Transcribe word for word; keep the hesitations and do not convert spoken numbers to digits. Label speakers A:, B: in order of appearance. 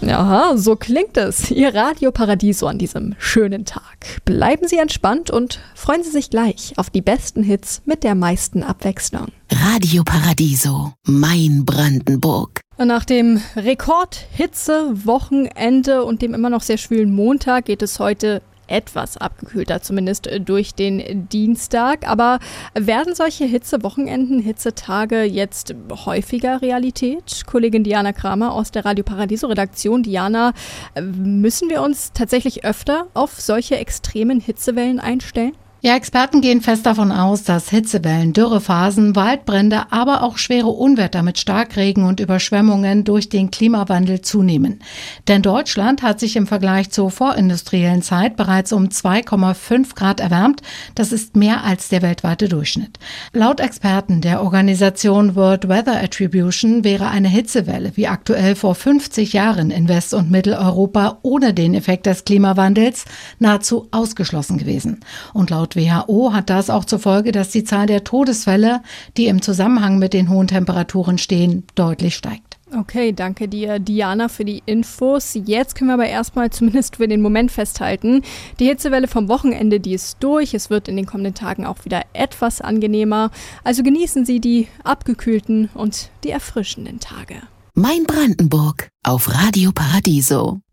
A: Aha, so klingt es. Ihr Radio Paradiso an diesem schönen Tag. Bleiben Sie entspannt und freuen Sie sich gleich auf die besten Hits mit der meisten Abwechslung.
B: Radio Paradiso, mein Brandenburg.
A: Nach dem Rekord-Hitze-Wochenende und dem immer noch sehr schwülen Montag geht es heute etwas abgekühlter, zumindest durch den Dienstag. Aber werden solche Hitzewochenenden, Hitzetage jetzt häufiger Realität? Kollegin Diana Kramer aus der Radio Paradiso Redaktion. Diana, müssen wir uns tatsächlich öfter auf solche extremen Hitzewellen einstellen?
C: Ja, Experten gehen fest davon aus, dass Hitzewellen, Dürrephasen, Waldbrände, aber auch schwere Unwetter mit Starkregen und Überschwemmungen durch den Klimawandel zunehmen. Denn Deutschland hat sich im Vergleich zur vorindustriellen Zeit bereits um zwei Komma fünf Grad erwärmt. Das ist mehr als der weltweite Durchschnitt. Laut Experten der Organisation World Weather Attribution wäre eine Hitzewelle wie aktuell vor fünfzig Jahren in West- und Mitteleuropa ohne den Effekt des Klimawandels nahezu ausgeschlossen gewesen. Und laut W H O hat das auch zur Folge, dass die Zahl der Todesfälle, die im Zusammenhang mit den hohen Temperaturen stehen, deutlich steigt.
A: Okay, danke dir, Diana, für die Infos. Jetzt können wir aber erstmal zumindest für den Moment festhalten, die Hitzewelle vom Wochenende, die ist durch. Es wird in den kommenden Tagen auch wieder etwas angenehmer. Also genießen Sie die abgekühlten und die erfrischenden Tage.
B: Mein Brandenburg auf Radio Paradiso.